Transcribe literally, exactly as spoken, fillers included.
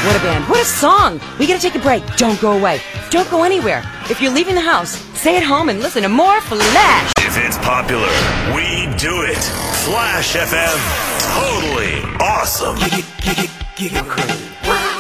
What a band. What a song. We gotta take a break. Don't go away. Don't go anywhere. If you're leaving the house, stay at home and listen to more Flash. If it's popular, we do it. Flash F M. Totally awesome. Giga, giga, giga crazy.